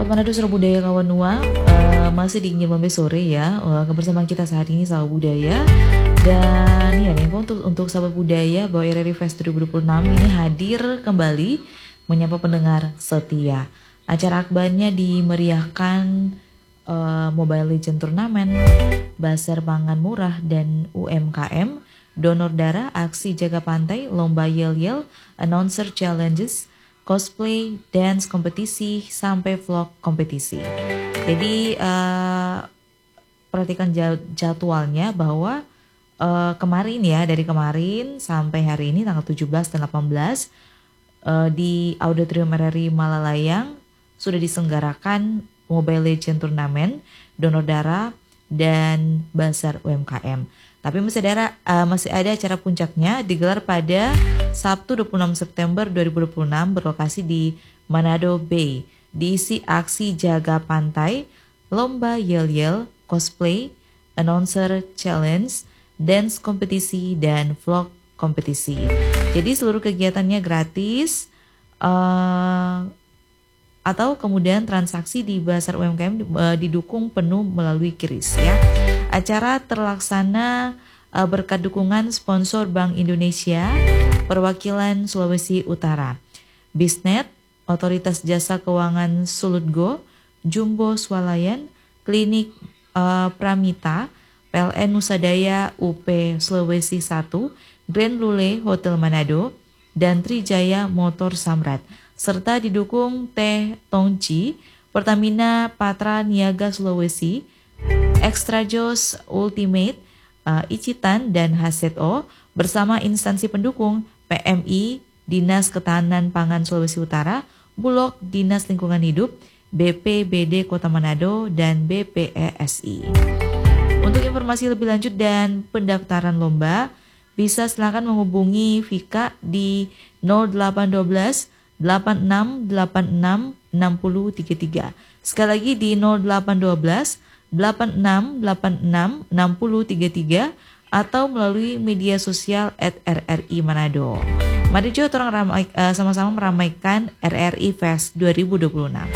Sahabat Manado Sora Budaya Kawan Nua, masih di Nyemambe sore ya. Kebersamaan kita saat ini sahabat budaya. Dan ya nih untuk sahabat budaya bahwa RRI Fest 2026 ini hadir kembali menyapa pendengar setia. Acara akbarnya dimeriahkan Mobile Legend Turnamen, Bazar Pangan Murah dan UMKM, donor darah, aksi jaga pantai, lomba yel-yel, announcer challenges, cosplay, dance kompetisi, sampai vlog kompetisi. Jadi perhatikan jadwalnya bahwa kemarin ya, dari kemarin sampai hari ini tanggal 17 dan 18 di Auditorium RRI Malalayang sudah diselenggarakan Mobile Legend Turnamen, donor darah, dan Bazar UMKM. Tapi masih ada acara puncaknya digelar pada Sabtu 26 September 2026 berlokasi di Manado Bay. Diisi aksi jaga pantai, lomba yel-yel, cosplay, announcer challenge, dance kompetisi, dan vlog kompetisi. Jadi seluruh kegiatannya gratis atau kemudian transaksi di Bazar UMKM didukung penuh melalui QRIS ya. Acara terlaksana berkat dukungan sponsor Bank Indonesia, perwakilan Sulawesi Utara, Bisnet, Otoritas Jasa Keuangan Sulutgo, Jumbo Swalayan, Klinik Pramita, PLN Nusadaya UP Sulawesi 1, Grand Lule Hotel Manado, dan Trijaya Motor Samrat, serta didukung Teh Tongci, Pertamina Patra Niaga Sulawesi, Extra Jos Ultimate, Icitan, dan HZO bersama instansi pendukung PMI, Dinas Ketahanan Pangan Sulawesi Utara, Bulog Dinas Lingkungan Hidup, BPBD Kota Manado, dan BPESI. Untuk informasi lebih lanjut dan pendaftaran lomba, bisa silakan menghubungi Vika di 0812 8686 6033. Sekali lagi di 0812 8686 6033 atau melalui media sosial @RRI Manado. Mari kita sama-sama meramaikan RRI Fest 2026.